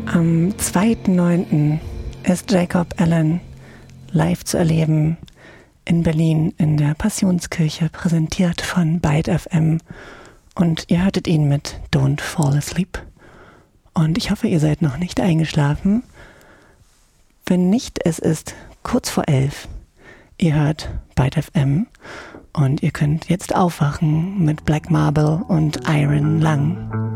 Am 2.9. ist Jacob Allen live zu erleben in Berlin in der Passionskirche, präsentiert von Byte FM. Und ihr hörtet ihn mit Don't Fall Asleep. Und ich hoffe, ihr seid noch nicht eingeschlafen. Wenn nicht, es ist kurz vor 11. Ihr hört Byte FM und ihr könnt jetzt aufwachen mit Black Marble und Iron Lung.